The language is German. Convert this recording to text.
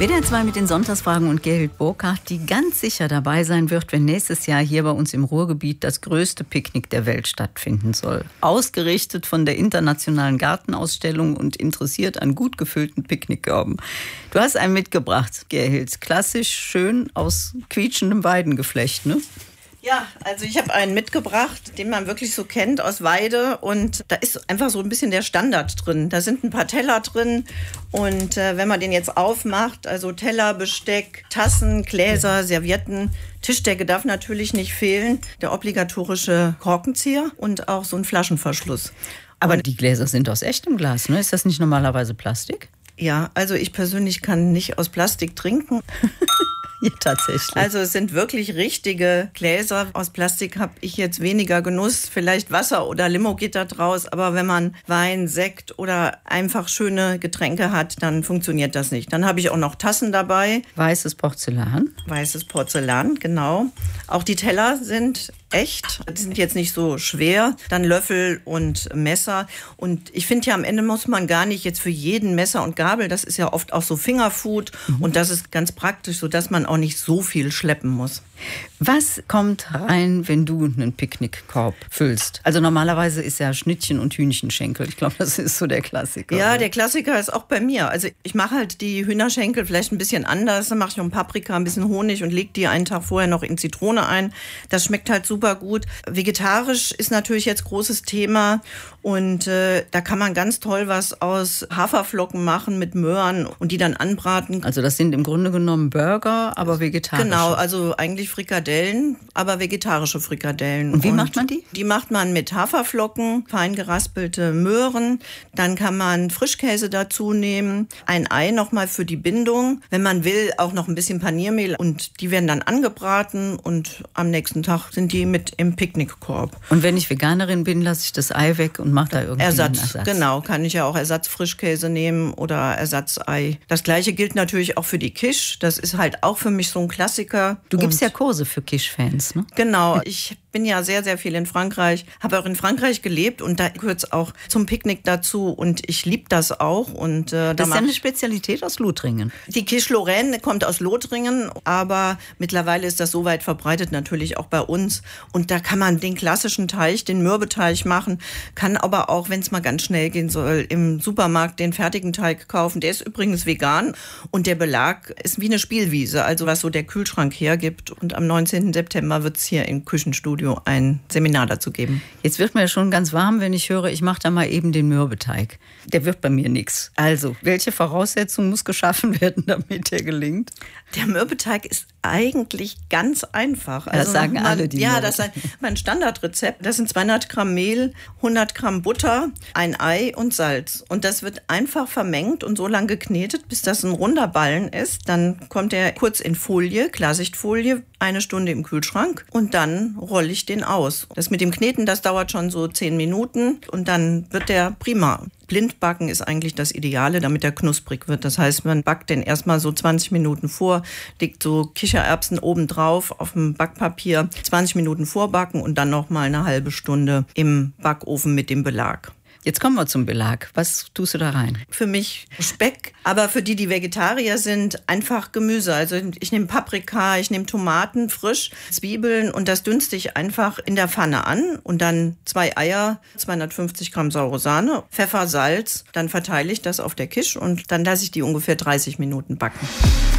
WDR 2 mit den Sonntagsfragen und Gerhild Burkhardt, die ganz sicher dabei sein wird, wenn nächstes Jahr hier bei uns im Ruhrgebiet das größte Picknick der Welt stattfinden soll. Ausgerichtet von der Internationalen Gartenausstellung und interessiert an gut gefüllten Picknickkörben. Du hast einen mitgebracht, Gerhild. Klassisch, schön aus quietschendem Weidengeflecht, ne? Ja, also ich habe einen mitgebracht, den man wirklich so kennt aus Weide, und da ist einfach so ein bisschen der Standard drin. Da sind ein paar Teller drin und wenn man den jetzt aufmacht, also Teller, Besteck, Tassen, Gläser, Servietten, Tischdecke darf natürlich nicht fehlen, der obligatorische Korkenzieher und auch so ein Flaschenverschluss. Aber die Gläser sind aus echtem Glas, ne? Ist das nicht normalerweise Plastik? Ja, also ich persönlich kann nicht aus Plastik trinken. Ja, tatsächlich. Also es sind wirklich richtige Gläser. Aus Plastik habe ich jetzt weniger Genuss. Vielleicht Wasser oder Limo geht da draus. Aber wenn man Wein, Sekt oder einfach schöne Getränke hat, dann funktioniert das nicht. Dann habe ich auch noch Tassen dabei. Weißes Porzellan. Weißes Porzellan, genau. Auch die Teller sind echt. Die sind jetzt nicht so schwer. Dann Löffel und Messer. Und ich finde ja, am Ende muss man gar nicht jetzt für jeden Messer und Gabel. Das ist ja oft auch so Fingerfood. Und das ist ganz praktisch, sodass man auch nicht so viel schleppen muss. Was kommt rein, wenn du einen Picknickkorb füllst? Also normalerweise ist ja Schnittchen und Hühnchenschenkel. Ich glaube, das ist so der Klassiker. Ja, der Klassiker ist auch bei mir. Also ich mache halt die Hühnerschenkel vielleicht ein bisschen anders. Dann mache ich noch Paprika, ein bisschen Honig und lege die einen Tag vorher noch in Zitrone ein. Das schmeckt halt super gut. Vegetarisch ist natürlich jetzt großes Thema. Und da kann man ganz toll was aus Haferflocken machen mit Möhren und die dann anbraten. Also das sind im Grunde genommen Burger, aber vegetarisch. Genau, also eigentlich Frikadellen, aber vegetarische Frikadellen. Und wie macht man die? Die macht man mit Haferflocken, fein geraspelte Möhren. Dann kann man Frischkäse dazu nehmen, ein Ei nochmal für die Bindung. Wenn man will, auch noch ein bisschen Paniermehl. Und die werden dann angebraten und am nächsten Tag sind die mit im Picknickkorb. Und wenn ich Veganerin bin, lasse ich das Ei weg und mache da irgendwie einen Ersatz. Genau, kann ich ja auch Ersatzfrischkäse nehmen oder Ersatzei. Das Gleiche gilt natürlich auch für die Quiche. Das ist halt auch für mich so ein Klassiker. Du gibst ja Kurse für Quiche-Fans, ne? Genau, ich bin ja sehr, sehr viel in Frankreich, habe auch in Frankreich gelebt und da gehört es auch zum Picknick dazu und ich liebe das auch. Und, das ist ja eine Spezialität aus Lothringen. Die Quiche Lorraine kommt aus Lothringen, aber mittlerweile ist das so weit verbreitet natürlich auch bei uns. Und da kann man den klassischen Teig, den Mürbeteig machen, kann aber auch, wenn es mal ganz schnell gehen soll, im Supermarkt den fertigen Teig kaufen. Der ist übrigens vegan und der Belag ist wie eine Spielwiese, also was so der Kühlschrank hergibt. Und am 19. September wird es hier im Küchenstudio ein Seminar dazu geben. Jetzt wird mir schon ganz warm, wenn ich höre, ich mache da mal eben den Mürbeteig. Der wird bei mir nichts. Also, welche Voraussetzung muss geschaffen werden, damit der gelingt? Der Mürbeteig ist eigentlich ganz einfach. Das sagen alle, die Ja, das ist mein Standardrezept. Das sind 200 Gramm Mehl, 100 Gramm Butter, ein Ei und Salz. Und das wird einfach vermengt und so lange geknetet, bis das ein runder Ballen ist. Dann kommt er kurz in Folie, Klarsichtfolie, 1 Stunde im Kühlschrank und dann rolle ich den aus. Das mit dem Kneten, das dauert schon so 10 Minuten und dann wird der prima. Blindbacken ist eigentlich das Ideale, damit er knusprig wird. Das heißt, man backt den erstmal so 20 Minuten vor, legt so Kichererbsen oben drauf auf dem Backpapier, 20 Minuten vorbacken und dann nochmal eine halbe Stunde im Backofen mit dem Belag. Jetzt kommen wir zum Belag. Was tust du da rein? Für mich Speck, aber für die Vegetarier sind, einfach Gemüse. Also ich nehme Paprika, ich nehme Tomaten frisch, Zwiebeln und das dünste ich einfach in der Pfanne an und dann 2 Eier, 250 Gramm saure Sahne, Pfeffer, Salz. Dann verteile ich das auf der Quiche und dann lasse ich die ungefähr 30 Minuten backen.